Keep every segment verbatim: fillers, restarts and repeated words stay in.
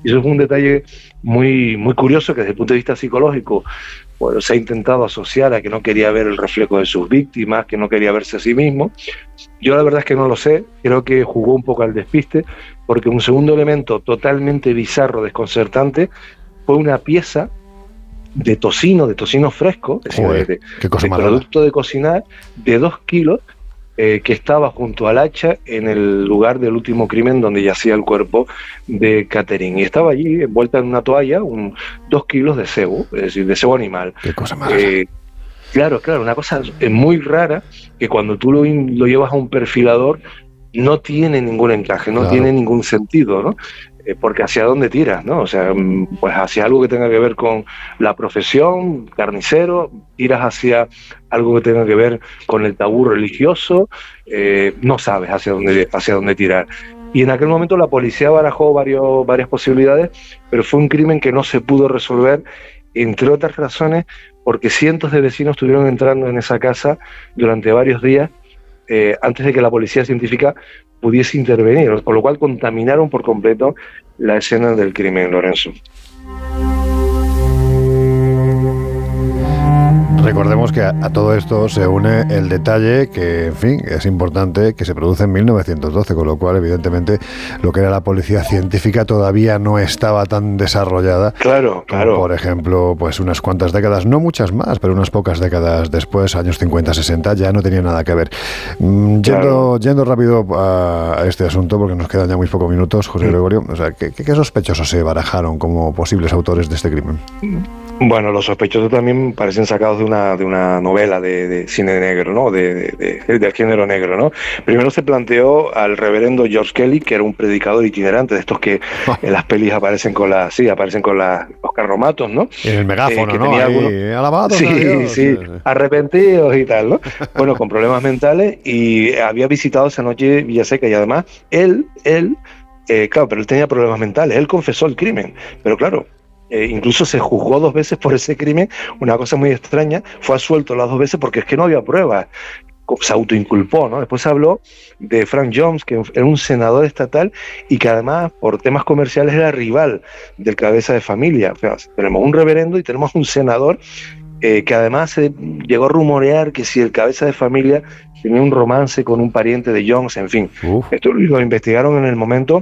Y eso es un detalle muy, muy curioso que desde el punto de vista psicológico bueno, se ha intentado asociar a que no quería ver el reflejo de sus víctimas, que no quería verse a sí mismo. Yo la verdad es que no lo sé, creo que jugó un poco al despiste, porque un segundo elemento totalmente bizarro, desconcertante, fue una pieza de tocino, de tocino fresco, es decir, Joder, de, qué cosa de más producto de cocinar, de dos kilos, eh, que estaba junto al hacha en el lugar del último crimen donde yacía el cuerpo de Catherine. Y estaba allí envuelta en una toalla, un, dos kilos de cebo, es decir, de cebo animal. Qué cosa más eh, Claro, claro, una cosa muy rara que cuando tú lo, lo llevas a un perfilador no tiene ningún encaje, no Claro. tiene ningún sentido, ¿no? Eh, porque hacia dónde tiras, ¿no? O sea, pues hacia algo que tenga que ver con la profesión, carnicero, tiras hacia algo que tenga que ver con el tabú religioso, eh, no sabes hacia dónde, hacia dónde tirar. Y en aquel momento la policía barajó varios, varias posibilidades, pero fue un crimen que no se pudo resolver, entre otras razones, porque cientos de vecinos estuvieron entrando en esa casa durante varios días eh, antes de que la policía científica pudiese intervenir, con lo cual contaminaron por completo la escena del crimen, Lorenzo. Recordemos que a, a todo esto se une el detalle que, en fin, es importante, que se produce en mil novecientos doce, con lo cual, evidentemente, lo que era la policía científica todavía no estaba tan desarrollada. Claro, claro. Como, por ejemplo, pues unas cuantas décadas, no muchas más, pero unas pocas décadas después, años cincuenta, sesenta, ya no tenía nada que ver. Mm, yendo, Claro. yendo rápido a, a este asunto, porque nos quedan ya muy pocos minutos, José Gregorio, o sea, ¿qué, qué sospechosos se barajaron como posibles autores de este crimen? Bueno, los sospechosos también parecen sacados de una, de una novela de, de cine negro, ¿no? De, de, de, del género negro, ¿no? Primero se planteó al reverendo George Kelly, que era un predicador itinerante, de estos que en las pelis aparecen con las, sí, aparecen con las, los carromatos, ¿no? En el megáfono, eh, que ¿no? tenía Ahí, algunos, alabados sí, a Dios. sí, arrepentidos y tal, ¿no? Bueno, con problemas mentales, y había visitado esa noche Villaseca, y además él, él, eh, claro, pero él tenía problemas mentales, él confesó el crimen, pero claro, Eh, incluso se juzgó dos veces por ese crimen, una cosa muy extraña, fue absuelto las dos veces porque es que no había pruebas, se autoinculpó, ¿no? Después habló de Frank Jones, que era un senador estatal y que además por temas comerciales era rival del cabeza de familia. O sea, tenemos un reverendo y tenemos un senador eh, que además se llegó a rumorear que si el cabeza de familia tenía un romance con un pariente de Jones, en fin. Uf. Esto lo investigaron en el momento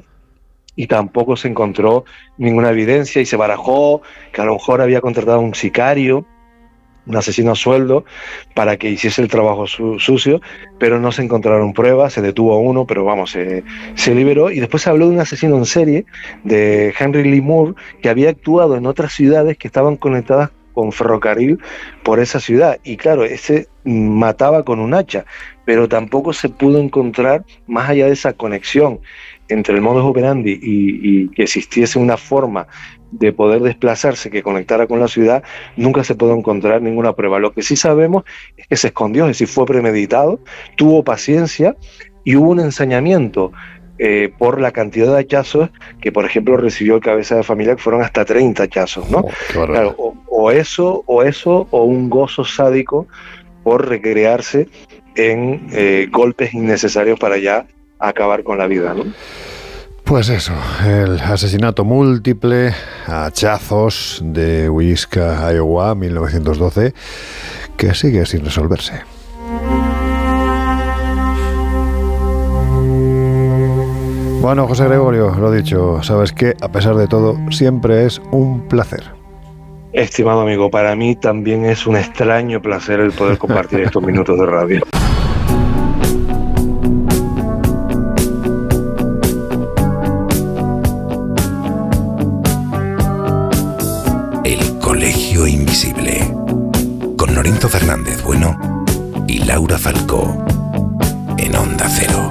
y tampoco se encontró ninguna evidencia, y se barajó que a lo mejor había contratado a un sicario, un asesino a sueldo, para que hiciese el trabajo su sucio, pero no se encontraron pruebas, se detuvo a uno, pero vamos, se, se liberó. Y después se habló de un asesino en serie, de Henry Lee Moore, que había actuado en otras ciudades que estaban conectadas con ferrocarril por esa ciudad, y claro, ese mataba con un hacha, pero tampoco se pudo encontrar, más allá de esa conexión entre el modus operandi y, y que existiese una forma de poder desplazarse que conectara con la ciudad, nunca se pudo encontrar ninguna prueba. Lo que sí sabemos es que se escondió, es decir, fue premeditado, tuvo paciencia y hubo un ensañamiento eh, por la cantidad de hachazos que, por ejemplo, recibió el cabeza de familia, que fueron hasta treinta hachazos, ¿no? Oh, claro, o, o eso, o eso, o un gozo sádico por recrearse en eh, golpes innecesarios para ya acabar con la vida, ¿no? Pues eso, el asesinato múltiple a hachazos de Whiska, Iowa, mil novecientos doce, que sigue sin resolverse. Bueno, José Gregorio, lo dicho, sabes que a pesar de todo siempre es un placer. Estimado amigo, para mí también es un extraño placer el poder compartir estos minutos de radio. Colegio Invisible, con Lorenzo Fernández Bueno y Laura Falcó, en Onda Cero.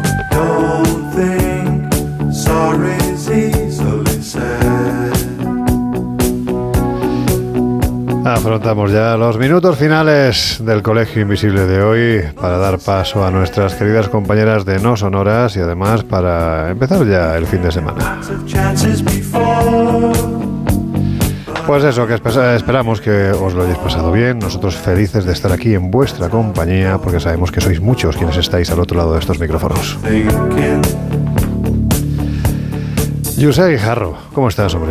Afrontamos ya los minutos finales del Colegio Invisible de hoy para dar paso a nuestras queridas compañeras de No Sonoras y además para empezar ya el fin de semana. Pues eso, que esperamos que os lo hayáis pasado bien. Nosotros felices de estar aquí en vuestra compañía, porque sabemos que sois muchos quienes estáis al otro lado de estos micrófonos. José Guijarro, ¿cómo estás, hombre?